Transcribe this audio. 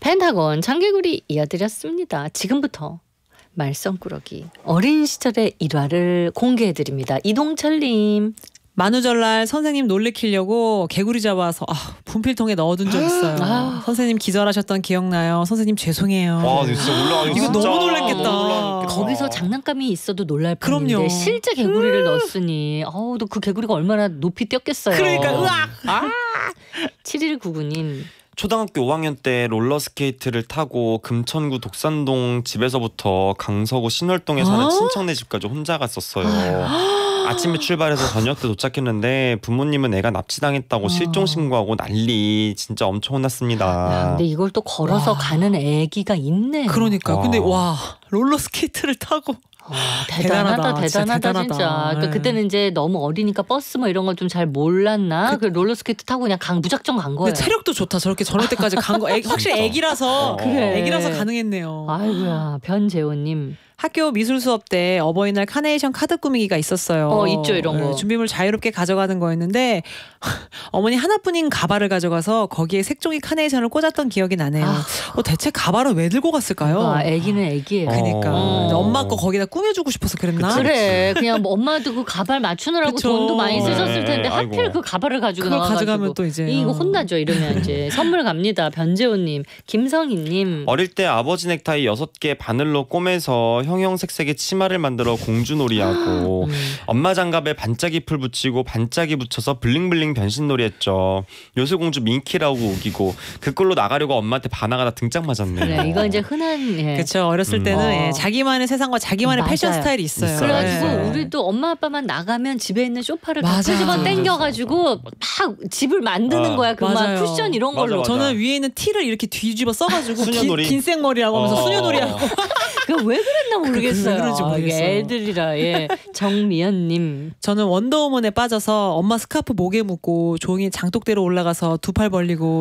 펜타곤 청개구리 이어드렸습니다. 지금부터 말썽꾸러기 어린 시절의 일화를 공개해드립니다. 이동철님. 만우절날 선생님 놀래키려고 개구리 잡아서 분필통에 넣어둔 적 있어요. 선생님 기절하셨던 기억나요? 선생님 죄송해요. 와 진짜 올라가 이거 진짜 너무 놀랬겠다. 거기서 장난감이 있어도 놀랄 그럼요. 뻔인데 실제 개구리를 넣었으니 또 그 개구리가 얼마나 높이 뛰었겠어요. 그러니까 으악. 7199님. 초등학교 5학년 때 롤러스케이트를 타고 금천구 독산동 집에서부터 강서구 신월동에 사는 친척네 집까지 혼자 갔었어요. 아침에 출발해서 저녁 때 도착했는데 부모님은 애가 납치당했다고 실종 신고하고 난리. 진짜 엄청 혼났습니다. 야, 근데 이걸 또 걸어서 가는 애기가 있네. 그러니까 근데 롤러스케이트를 타고 대단하다 진짜. 그러니까 네. 그때는 이제 너무 어리니까 버스 뭐 이런 걸 좀 잘 몰랐나. 그 롤러스케이트 타고 그냥 무작정 간 거예요. 체력도 좋다. 저렇게 저럴 때까지 간 거. 확실히 애기라서 그래. 애기라서 가능했네요. 아이고야. 변재호님. 학교 미술 수업 때 어버이날 카네이션 카드 꾸미기가 있었어요. 있죠 이런 거. 준비물 자유롭게 가져가는 거였는데 어머니 하나뿐인 가발을 가져가서 거기에 색종이 카네이션을 꽂았던 기억이 나네요. 대체 가발을 왜 들고 갔을까요? 애기는 애기예요. 그러니까 엄마 거 거기다 꾸며주고 싶어서 그랬나? 그래. 그냥 뭐 엄마도 그 가발 맞추느라고 그쵸. 돈도 많이 쓰셨을 텐데 아이고. 하필 그 가발을 가지고 그걸 나와가지고 가져가면 또 이제 이거 혼나죠. 이러면 이제 선물 갑니다. 변재호님. 김성희님. 어릴 때 아버지 넥타이 6개 바늘로 꼬매서 형형색색의 치마를 만들어 공주놀이하고 엄마 장갑에 반짝이 풀 붙이고 반짝이 붙여서 블링블링 변신놀이 했죠. 요술공주 민키라고 우기고 그걸로 나가려고 엄마한테 반항하다 등짝 맞았네. 그래, 이거 이제 흔한 그렇죠. 어렸을 때는 자기만의 세상과 자기만의 패션 맞아요. 스타일이 있어요. 그래가지고 우리도 엄마 아빠만 나가면 집에 있는 소파를 다 끄집어 당겨가지고 막 집을 만드는 거야. 그 막 쿠션 이런 걸로. 맞아. 저는 위에 있는 티를 이렇게 뒤집어 써가지고 수녀놀이. 긴 생머리라고 하면서 수녀놀이하고. 그 왜 그랬나 모르겠어요. 왜 그런지 모르겠어요. 이게 애들이라. 정미연님. 저는 원더우먼에 빠져서 엄마 스카프 목에 묶고 종이 장독대로 올라가서 두 팔 벌리고